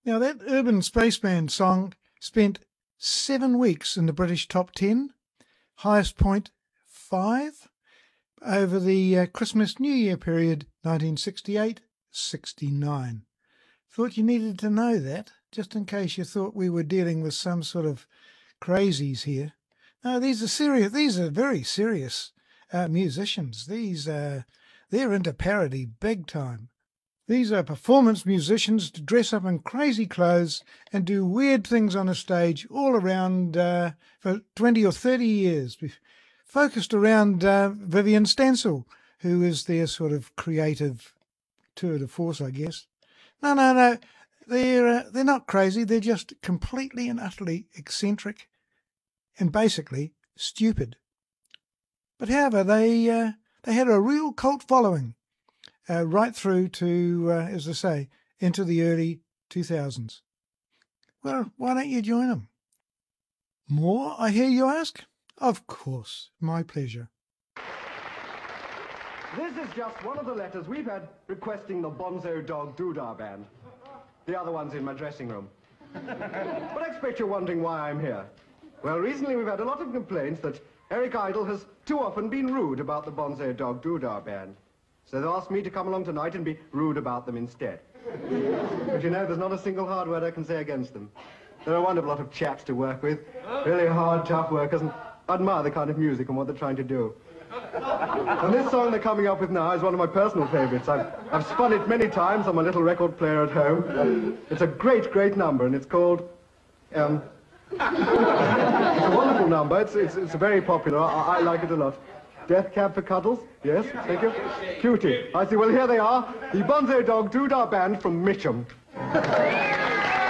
Now, that Urban Spaceman song spent 7 weeks in the British top 10, highest point 5, over the Christmas New Year period 1968-69. Thought you needed to know that, just in case you thought we were dealing with some sort of crazies here. No, these are serious. These are very serious musicians. They're into parody big time. These are performance musicians to dress up in crazy clothes and do weird things on a stage all around for 20 or 30 years, focused around Vivian Stansel, who is their sort of creative tour de force, I guess. No. They're not crazy. They're just completely and utterly eccentric and basically stupid. But however, they had a real cult following right through to, as I say, into the early 2000s. Well, why don't you join them? More, I hear you ask? Of course, my pleasure. This is just one of the letters we've had requesting the Bonzo Dog Doodah Band. The other one's in my dressing room. But I expect you're wondering why I'm here. Well, recently we've had a lot of complaints that Eric Idle has too often been rude about the Bonzo Dog Doodah Band. So they asked me to come along tonight and be rude about them instead. But you know, there's not a single hard word I can say against them. They're a wonderful lot of chaps to work with. Really hard, tough workers, and I admire the kind of music and what they're trying to do. And this song they're coming up with now is one of my personal favorites. I've spun it many times on my little record player at home. It's a great, great number, and it's called... It's a wonderful number. It's very popular. I like it a lot. Death Cab for Cuddles? Yes, thank you. Cutie. I see. Well, here they are. The Bonzo Dog Doodah Band from Mitcham.